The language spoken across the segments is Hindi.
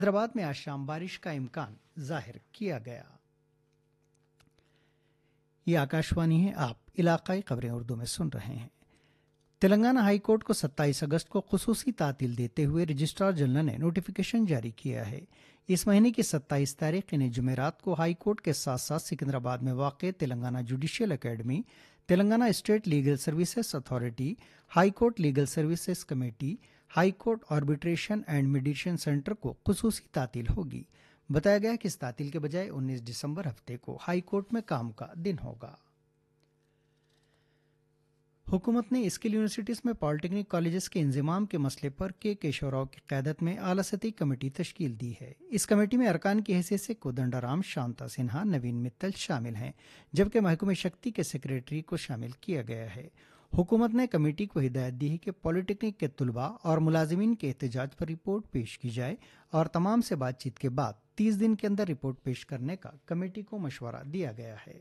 हैदराबाद में आज शाम बारिश का इम्कान जाहिर किया गया। ये आकाशवाणी है, आप इलाकाई खबरें उर्दू में सुन रहे हैं। तेलंगाना हाई कोर्ट को 27 अगस्त को खुसूसी तातील देते हुए रजिस्ट्रार जनरल ने नोटिफिकेशन जारी किया है। इस महीने की 27 तारीख यानी जुमेरात को हाई कोर्ट के साथ साथ सिकंदराबाद में वाक़ Telangana judicial academy, Telangana state legal services authority, high court legal services committee, high court arbitration and mediation centre को खुसूसी तातील होगी। बताया गया कि इस तातील के बजाय 19 दिसंबर हफ्ते को हाई कोर्ट में काम का दिन होगा। हुकूमत ने स्किल यूनिवर्सिटीज में पॉलिटेक्निक कॉलेजेस के इंजमाम के मसले पर के केशवराव की क़यादत में आला सतही कमेटी तश्कील दी है। इस कमेटी में अरकान की हैसियत से कोदंडाराम, शांता सिन्हा, नवीन मित्तल शामिल हैं, जबकि महकमे शक्ति के सेक्रेटरी को शामिल किया गया है। हुकूमत ने कमेटी को हिदायत दी है कि पॉलिटेक्निक के तुलबा और मुलाजिमीन के एहतजाज पर रिपोर्ट पेश की जाए और तमाम से बातचीत के बाद 30 दिन के अंदर रिपोर्ट पेश करने का कमेटी को मशवरा दिया गया है।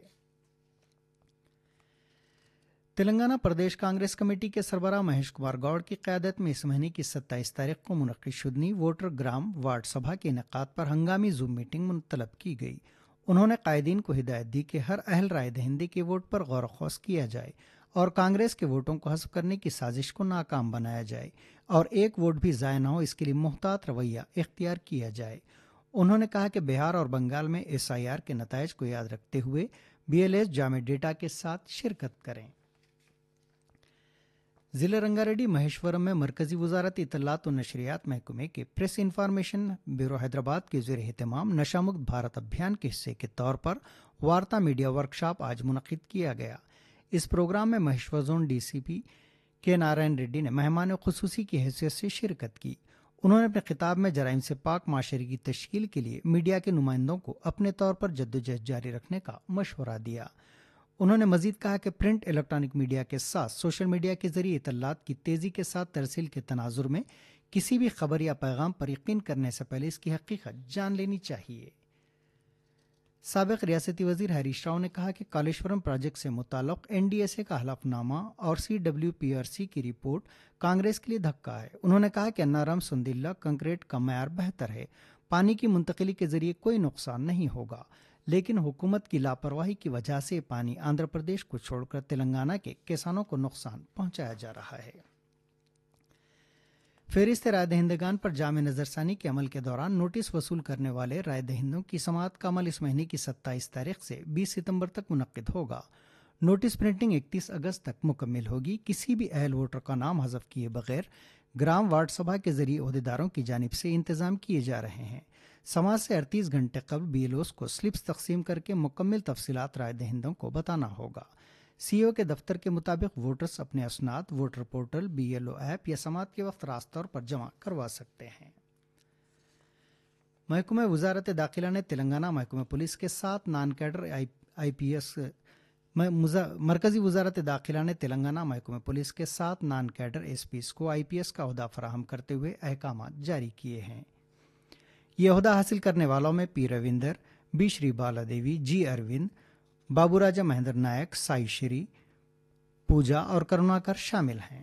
तेलंगाना प्रदेश कांग्रेस कमेटी के सरबराह महेश कुमार गौड़ की क़यादत में इस महीने की 27 तारीख को मुनक़्क़िद शुदनी वोटर ग्राम वार्ड सभा के इनेक़ाद पर हंगामी जूम मीटिंग मुतलब की गई। उन्होंने कायदीन को हिदायत दी कि हर अहल राय दहिंदे के वोट पर गौर ख़ौस किया जाए और कांग्रेस के वोटों को हस्ब करने की साजिश को नाकाम बनाया जाए और एक वोट भी ज़ाया न हो, इसके लिए मुहतात रवैया इख्तियार किया जाए। उन्होंने कहा कि बिहार और बंगाल में SIR के नताइज को याद रखते हुए BLS जामे डेटा के साथ शिरकत करें। जिला रंगारेड्डी महेश्वरम में मरकजी वजारत इत्तलात और नशरियात महकमे के प्रेस इंफॉर्मेशन ब्यूरो हैदराबाद के ज़ेर एहतमाम नशा मुक्त भारत अभियान के हिस्से के तौर पर वार्ता मीडिया वर्कशॉप आज मुनक़्क़िद किया गया। इस प्रोग्राम में महेश्वर जोन DCP के नारायण रेड्डी ने मेहमान खुसूसी की हैसियत से शिरकत की। उन्होंने अपने खिताब में जराइम से पाक माशरे की तश्कील के लिए मीडिया के नुमाइंदों को अपने तौर पर जद्दोजहद जारी रखने का मशवरा दिया। उन्होंने मजीद कहा कि प्रिंट इलेक्ट्रॉनिक मीडिया के साथ सोशल मीडिया के जरिए इत्तलात की तेज़ी के साथ तरसील के तनाजुर में किसी भी खबर या पैगाम पर यकीन करने से पहले इसकी हकीकत जान लेनी चाहिए। साबिक रियासती वजीर हरीश राव ने कहा कि कालेश्वरम प्रोजेक्ट से मुताल्लिक NDSA का हलफनामा और CWPRC की रिपोर्ट कांग्रेस के लिए धक्का है। उन्होंने कहा कि अन्नाराम सुंदिल्ला कंक्रीट का मयार बेहतर है, पानी की मुंतकिली के जरिए कोई नुकसान नहीं होगा, लेकिन हुकूमत की लापरवाही की वजह से पानी आंध्र प्रदेश को छोड़कर तेलंगाना के किसानों को नुकसान पहुंचाया जा रहा है। फेरिस्त राय दहिंदगान पर जामे नजरसानी के अमल के दौरान नोटिस वसूल करने वाले राय दहिंदों की समाअत का अमल इस महीने की 27 तारीख से 20 सितंबर तक मुनक्किद होगा। नोटिस प्रिंटिंग 31 अगस्त तक मुकम्मल होगी। किसी भी अहल वोटर का नाम हज़फ किए बगैर ग्राम वार्ड सभा के जरिए ओहदेदारों की जानिब से इंतजाम किए जा रहे हैं। समाज से 38 घंटे कबल BLOs को स्लिप्स तकसीम करके मुकम्मल तफसीलात राय दहिंदों को बताना होगा। CO के दफ्तर के मुताबिक वोटर्स अपने असनाद वोटर पोर्टल, BLO ऐप या समात के वक्त रास्त तौर पर जमा करवा सकते हैं। महकमा वजारत दाखिला ने तेलंगाना महकमा पुलिस के 7 नॉन कैडर IPS मरकजी वजारत दाखिला ने तेलंगाना महकमा पुलिस के 7 नॉन कैडर SPs को IPS का ओहदा फराहम करते हुए अहकाम जारी किए हैं। ये ओहदा हासिल करने वालों में P रविंदर, B श्री बाला देवी, G अरविंद, बाबूराजा महेंद्र नायक, साई श्री, पूजा और करुणाकर शामिल हैं।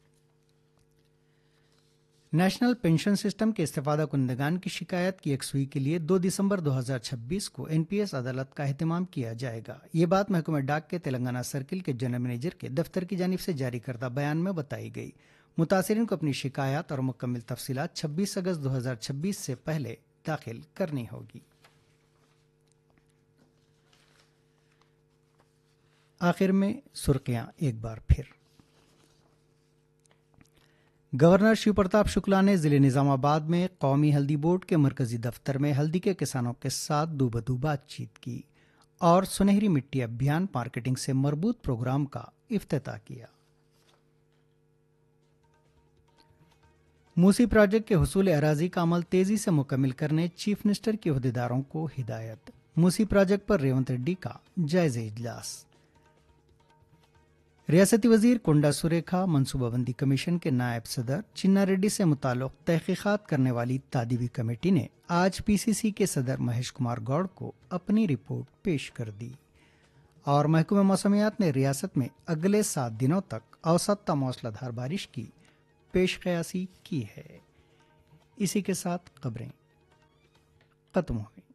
नेशनल पेंशन सिस्टम के इस्तेफादा कुंदगान की शिकायत की यकसुई के लिए 2 दिसंबर 2026 को NPS अदालत का एहतमाम किया जाएगा। ये बात महकमा डाक के तेलंगाना सर्किल के जनरल मैनेजर के दफ्तर की जानिब से जारी करदा बयान में बताई गई। मुतासिरीन को अपनी शिकायत और मुकम्मल तफसीलात 26 अगस्त 2026 से पहले दाखिल करनी होगी। आखिर में सुर्खियां एक बार फिर। गवर्नर शिव प्रताप शुक्ला ने जिले निजामाबाद में कौमी हल्दी बोर्ड के मरकजी दफ्तर में हल्दी के किसानों के साथ दूबदू बातचीत की और सुनहरी मिट्टी अभियान मार्केटिंग से मरबूत प्रोग्राम का इफ्तिताह किया। मूसी प्रोजेक्ट के हुसूल अराजी का अमल तेजी से मुकम्मल करने चीफ मिनिस्टर के ओहदेदारों को हिदायत। मूसी प्रोजेक्ट पर रेवंत रेड्डी का जायजा इजलास। रियासती वजीर कोंडा सुरेखा मनसूबाबंदी कमीशन के नायब सदर चिन्ना रेड्डी से मुताल्लिक तहकीकात करने वाली तादीबी कमेटी ने आज PCC के सदर महेश कुमार गौड़ को अपनी रिपोर्ट पेश कर दी। और महकमा मौसमियात ने रियासत में अगले 7 दिनों तक औसत मौसलाधार बारिश की पेश कयासी की है। इसी के साथ खबरें खत्म हो गई।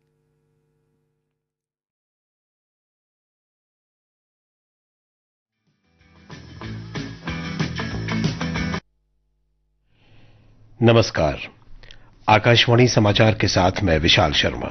नमस्कार। आकाशवाणी समाचार के साथ मैं Vishal Sharma.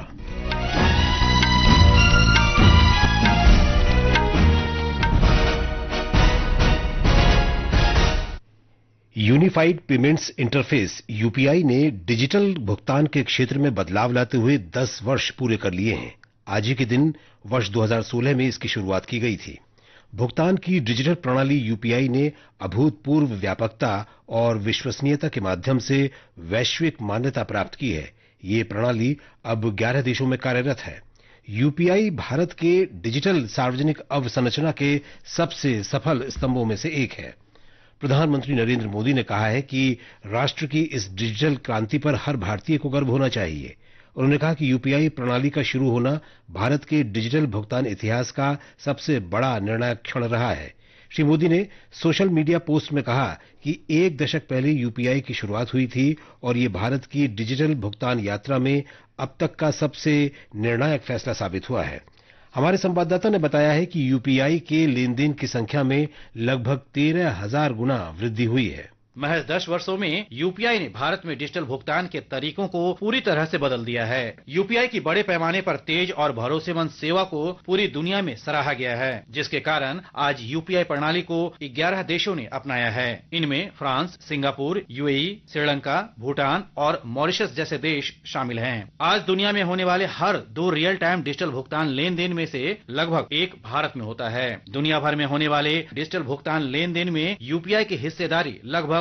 Unified payments interface UPI ने डिजिटल भुगतान के क्षेत्र में बदलाव लाते हुए 10 वर्ष पूरे कर लिए हैं। आज ही के दिन वर्ष 2016 में इसकी शुरुआत की गई थी। भुगतान की डिजिटल प्रणाली यूपीआई ने अभूतपूर्व व्यापकता और विश्वसनीयता के माध्यम से वैश्विक मान्यता प्राप्त की है। ये प्रणाली अब 11 देशों में कार्यरत है। यूपीआई भारत के डिजिटल सार्वजनिक अवसंरचना के सबसे सफल स्तंभों में से एक है। प्रधानमंत्री नरेंद्र मोदी ने कहा है कि राष्ट्र की इस डिजिटल क्रांति पर हर भारतीय को गर्व होना चाहिए। उन्होंने कहा कि यूपीआई प्रणाली का शुरू होना भारत के डिजिटल भुगतान इतिहास का सबसे बड़ा निर्णायक क्षण रहा है। श्री मोदी ने सोशल मीडिया पोस्ट में कहा कि 1 दशक पहले यूपीआई की शुरुआत हुई थी और ये भारत की डिजिटल भुगतान यात्रा में अब तक का सबसे निर्णायक फैसला साबित हुआ है। हमारे संवाददाता ने बताया है कि यूपीआई के लेन देन की संख्या में लगभग 13,000 गुना वृद्धि हुई है। महज 10 वर्षों में यूपीआई ने भारत में डिजिटल भुगतान के तरीकों को पूरी तरह से बदल दिया है। यूपीआई की बड़े पैमाने पर तेज और भरोसेमंद सेवा को पूरी दुनिया में सराहा गया है, जिसके कारण आज यूपीआई प्रणाली को 11 देशों ने अपनाया है। इनमें France, Singapore, UAE, Sri Lanka, Bhutan और मॉरिशस जैसे देश शामिल हैं। आज दुनिया में होने वाले हर 2 रियल टाइम डिजिटल भुगतान लेन देन में से लगभग 1 भारत में होता है। दुनिया भर में होने वाले डिजिटल भुगतान लेन देन में यूपीआई की हिस्सेदारी लगभग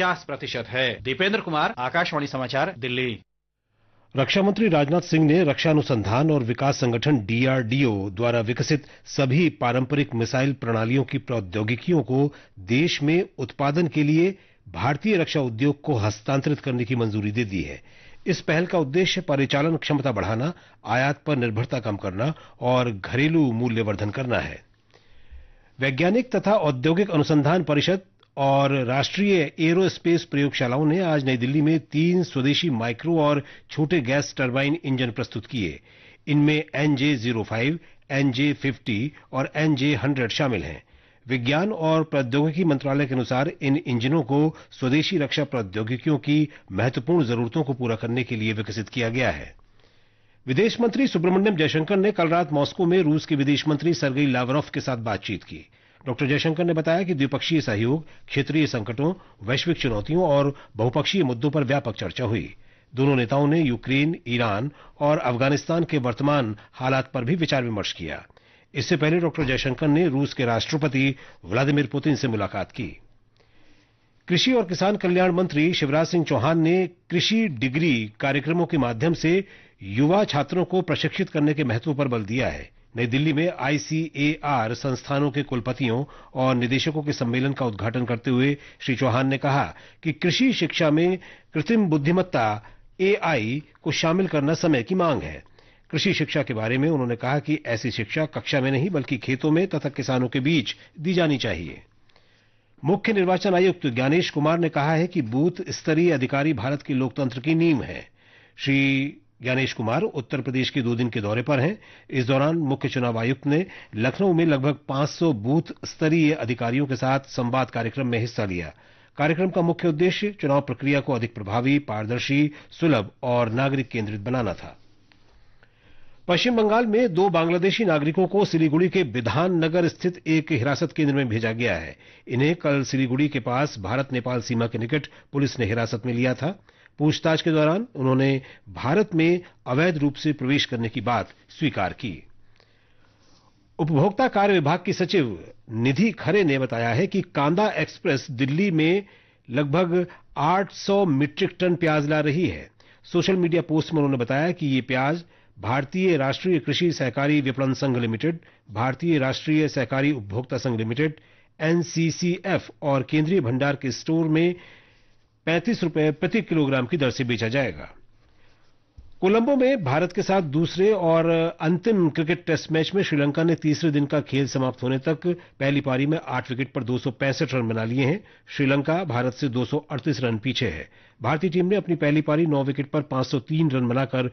49% है। दीपेंद्र कुमार, आकाशवाणी समाचार, दिल्ली। रक्षा मंत्री राजनाथ सिंह ने रक्षा अनुसंधान और विकास संगठन डीआरडीओ द्वारा विकसित सभी पारंपरिक मिसाइल प्रणालियों की प्रौद्योगिकियों को देश में उत्पादन के लिए भारतीय रक्षा उद्योग को हस्तांतरित करने की मंजूरी दे दी है। इस पहल का उद्देश्य परिचालन क्षमता बढ़ाना, आयात पर निर्भरता कम करना और घरेलू मूल्यवर्धन करना है। वैज्ञानिक तथा औद्योगिक अनुसंधान परिषद और राष्ट्रीय एरोस्पेस प्रयोगशालाओं ने आज नई दिल्ली में 3 स्वदेशी माइक्रो और छोटे गैस टरबाइन इंजन प्रस्तुत किए। इनमें NJ-05, NJ-50 और NJ-100 शामिल हैं। विज्ञान और प्रौद्योगिकी मंत्रालय के अनुसार इन इंजनों को स्वदेशी रक्षा प्रौद्योगिकियों की महत्वपूर्ण जरूरतों को पूरा करने के लिए विकसित किया गया है। विदेश मंत्री सुब्रमण्यम जयशंकर ने कल रात मॉस्को में रूस के विदेश मंत्री सर्गेई लावरोव के साथ बातचीत की। डॉक्टर जयशंकर ने बताया कि द्विपक्षीय सहयोग, क्षेत्रीय संकटों, वैश्विक चुनौतियों और बहुपक्षीय मुद्दों पर व्यापक चर्चा हुई। दोनों नेताओं ने यूक्रेन, ईरान और अफगानिस्तान के वर्तमान हालात पर भी विचार विमर्श किया। इससे पहले डॉक्टर जयशंकर ने रूस के राष्ट्रपति व्लादिमीर पुतिन से मुलाकात की। कृषि और किसान कल्याण मंत्री शिवराज सिंह चौहान ने कृषि डिग्री कार्यक्रमों के माध्यम से युवा छात्रों को प्रशिक्षित करने के महत्व पर बल दिया है। नई दिल्ली में ICAR संस्थानों के कुलपतियों और निदेशकों के सम्मेलन का उद्घाटन करते हुए श्री चौहान ने कहा कि कृषि शिक्षा में कृत्रिम बुद्धिमत्ता AI को शामिल करना समय की मांग है। कृषि शिक्षा के बारे में उन्होंने कहा कि ऐसी शिक्षा कक्षा में नहीं बल्कि खेतों में तथा किसानों के बीच दी जानी चाहिए। मुख्य निर्वाचन आयुक्त ज्ञानेश कुमार ने कहा है कि बूथ स्तरीय अधिकारी भारत के लोकतंत्र की नींव है। श्री ज्ञानेश कुमार उत्तर प्रदेश के 2 दिन के दौरे पर हैं। इस दौरान मुख्य चुनाव आयुक्त ने लखनऊ में लगभग 500 बूथ स्तरीय अधिकारियों के साथ संवाद कार्यक्रम में हिस्सा लिया। कार्यक्रम का मुख्य उद्देश्य चुनाव प्रक्रिया को अधिक प्रभावी, पारदर्शी, सुलभ और नागरिक केंद्रित बनाना था। पश्चिम बंगाल में 2 बांग्लादेशी नागरिकों को सिलीगुड़ी के बिधान नगर स्थित एक हिरासत केंद्र में भेजा गया है। इन्हें कल सिलीगुड़ी के पास भारत नेपाल सीमा के निकट पुलिस ने हिरासत में लिया था। पूछताछ के दौरान उन्होंने भारत में अवैध रूप से प्रवेश करने की बात स्वीकार की। उपभोक्ता कार्य विभाग की सचिव निधि खरे ने बताया है कि कांदा एक्सप्रेस दिल्ली में लगभग 800 मीट्रिक टन प्याज ला रही है। सोशल मीडिया पोस्ट में उन्होंने बताया कि ये प्याज भारतीय राष्ट्रीय कृषि सहकारी विपणन संघ लिमिटेड, भारतीय राष्ट्रीय सहकारी उपभोक्ता संघ लिमिटेड, NCCF और केंद्रीय भंडार के स्टोर में 35 रुपए प्रति किलोग्राम की दर से बेचा जाएगा। कोलंबो में भारत के साथ दूसरे और अंतिम क्रिकेट टेस्ट मैच में श्रीलंका ने तीसरे दिन का खेल समाप्त होने तक पहली पारी में 8 विकेट पर 265 रन बना लिए हैं। श्रीलंका भारत से 238 रन पीछे है। भारतीय टीम ने अपनी पहली पारी 9 विकेट पर 503 रन बनाकर